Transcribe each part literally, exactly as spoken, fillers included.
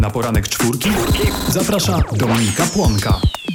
Na poranek czwórki zaprasza Dominika Płonka.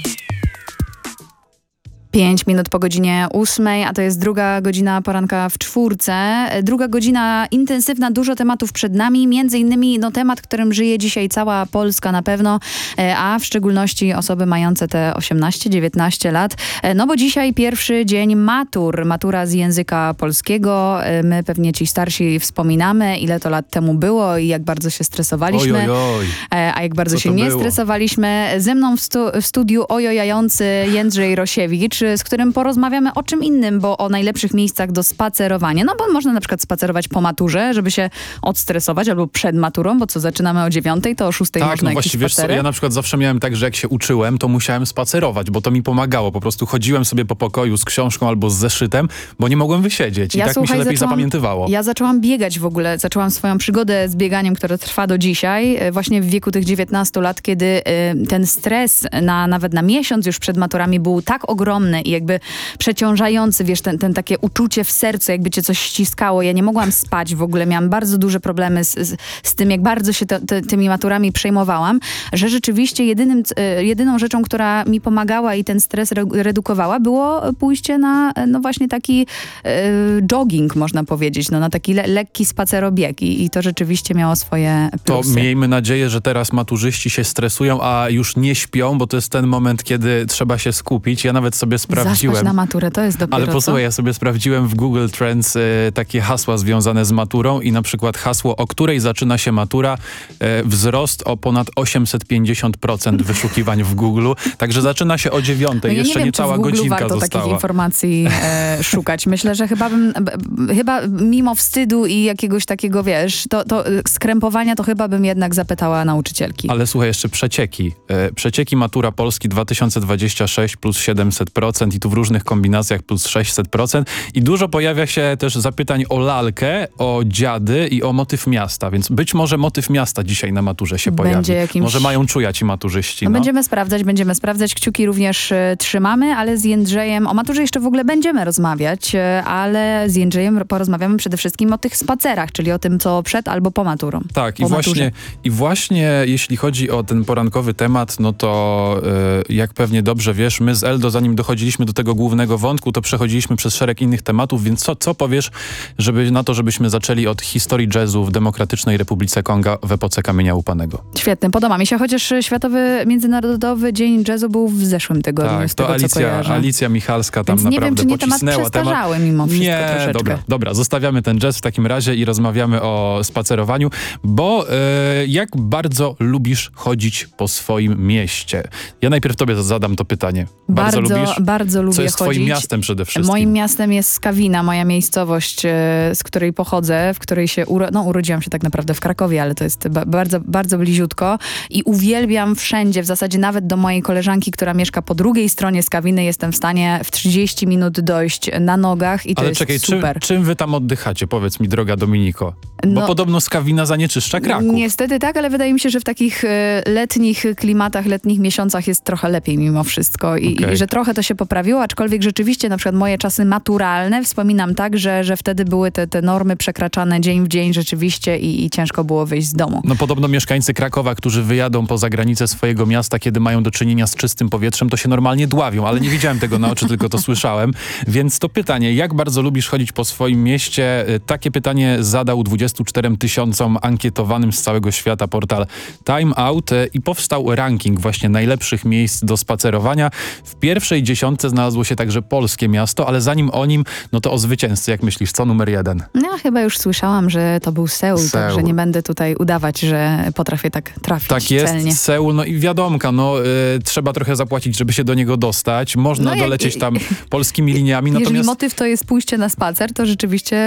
Pięć minut po godzinie ósmej, a to jest druga godzina poranka w czwórce. Druga godzina intensywna, dużo tematów przed nami, między innymi no, temat, którym żyje dzisiaj cała Polska na pewno, a w szczególności osoby mające te osiemnaście dziewiętnaście lat. No bo dzisiaj pierwszy dzień matur, matura z języka polskiego. My pewnie ci starsi wspominamy, ile to lat temu było i jak bardzo się stresowaliśmy. Oj, oj, oj. A jak bardzo Co się to nie było? stresowaliśmy. Ze mną w, stu, w studiu ojojający Jędrzej Rosiewicz, z którym porozmawiamy o czym innym, bo o najlepszych miejscach do spacerowania. No bo można na przykład spacerować po maturze, żeby się odstresować, albo przed maturą, bo co, zaczynamy o dziewiątej, to o szóstej Tak, można no jakieś właściwie wiesz co, spacery. ja na przykład zawsze miałem tak, że jak się uczyłem, to musiałem spacerować, bo to mi pomagało. Po prostu chodziłem sobie po pokoju z książką albo z zeszytem, bo nie mogłem wysiedzieć i Ja, tak słuchaj, mi się lepiej zaczęłam- zapamiętywało. Ja zaczęłam biegać w ogóle, zaczęłam swoją przygodę z bieganiem, która trwa do dzisiaj, e, właśnie w wieku tych dziewiętnastu lat, kiedy e, ten stres na, nawet na miesiąc już przed maturami był tak ogromny i jakby przeciążający, wiesz, ten, ten takie uczucie w sercu, jakby cię coś ściskało. Ja nie mogłam spać w ogóle, miałam bardzo duże problemy z, z, z tym, jak bardzo się te, te, tymi maturami przejmowałam, że rzeczywiście jedynym, e, jedyną rzeczą, która mi pomagała i ten stres re, redukowała, było pójście na, no właśnie taki e, jogging, można powiedzieć, no na taki le, lekki spacerobieg i, i to rzeczywiście miało swoje To plusy. miejmy nadzieję, że teraz maturzyści się stresują, a już nie śpią, bo to jest ten moment, kiedy trzeba się skupić. Ja nawet sobie sprawdziłem. Zaspać na maturę, to jest dopiero Ale co? posłuchaj, ja sobie sprawdziłem w Google Trends e, takie hasła związane z maturą i na przykład hasło, o której zaczyna się matura, e, wzrost o ponad osiemset pięćdziesiąt procent wyszukiwań w Google. Także zaczyna się o dziewiątej, No ja jeszcze nie wiem, niecała czy w Google godzinka warto została. takich informacji e, szukać. Myślę, że chyba bym, b, b, chyba mimo wstydu i jakiegoś takiego, wiesz, to, to e, skrępowania, to chyba bym jednak zapytała nauczycielki. Ale słuchaj, jeszcze przecieki. E, przecieki matura Polski dwa tysiące dwadzieścia sześć plus siedemset procent i tu w różnych kombinacjach plus sześćset procent. I dużo pojawia się też zapytań o lalkę, o dziady i o motyw miasta, więc być może motyw miasta dzisiaj na maturze się Będzie pojawi. jakimś- Może mają czuja ci maturzyści. No, No. Będziemy sprawdzać, będziemy sprawdzać. Kciuki również e, trzymamy, ale z Jędrzejem o maturze jeszcze w ogóle będziemy rozmawiać, e, ale z Jędrzejem porozmawiamy przede wszystkim o tych spacerach, czyli o tym, co przed albo po maturą. Tak, i po właśnie, maturze. i właśnie jeśli chodzi o ten porankowy temat, no to y, jak pewnie dobrze wiesz, my z Eldo, zanim dochodziliśmy do tego głównego wątku, to przechodziliśmy przez szereg innych tematów, więc co, co powiesz żeby, na to, żebyśmy zaczęli od historii jazzu w Demokratycznej Republice Konga w epoce Kamienia Łupanego? Świetnie, podoba mi się, chociaż Światowy Międzynarodowy Dzień Jazzu był w zeszłym tygodniu, Tak, z to tego, co Alicja, kojarzę. Alicja Michalska tam Więc nie wiem, naprawdę czy nie temat pocisnęła przestarzały mimo wszystko Nie, troszeczkę. dobra, dobra, zostawiamy ten jazz w takim razie i rozmawiamy o spacerowaniu, bo e, jak bardzo lubisz chodzić po swoim mieście? Ja najpierw tobie zadam to pytanie. Bardzo, Bardzo, lubisz? bardzo lubię Co jest chodzić. twoim miastem przede wszystkim? Moim miastem jest Skawina, moja miejscowość, e, z której pochodzę, w której się, uro... no urodziłam się tak naprawdę w Krakowie, ale to jest ba bardzo, bardzo bliziutko i uwielbiam wszędzie, w zasadzie nawet do mojej koleżanki, która mieszka po drugiej stronie Skawiny, jestem w stanie w trzydzieści minut dojść na nogach i to Ale jest czekaj, czym, super. czym wy tam oddychacie? Powiedz mi, droga Dominiko. Bo No, podobno Skawina zanieczyszcza Kraków. Niestety tak, ale wydaje mi się, że w takich e, letnich klimatach, letnich miesiącach jest trochę lepiej mimo wszystko i, Okej. i że trochę to się poprawiło, aczkolwiek rzeczywiście na przykład moje czasy maturalne wspominam tak, że, że wtedy były te, te normy przekraczane dzień w dzień rzeczywiście i, i ciężko było wyjść z domu. No podobno mieszkańcy Krakowa, którzy wyjadą poza granicę swojego miasta, kiedy mają do czynienia z czystym powietrzem, to się normalnie dławią, ale nie widziałem tego na oczy, tylko to słyszałem. Więc to pytanie, jak bardzo lubisz chodzić po swoim mieście? Takie pytanie zadał dwudziestu czterem tysiącom ankietowanym z całego świata portal Time Out i powstał ranking właśnie najlepszych miejsc do spacerowania. W pierwszej dziesiątce znalazło się także polskie miasto, ale zanim o nim, no to o zwycięzcy, jak myślisz, co numer jeden? Ja chyba już słyszałam, że to był Seul, Seul. także nie będę tutaj udawać, że potrafię tak trafić Tak jest, celnie. Seul, no i wiadomka, no y, trzeba trochę zapłacić, żeby się do niego dostać. Można No jak- dolecieć tam polskimi liniami, Jeżeli natomiast motyw to jest pójście na spacer, to rzeczywiście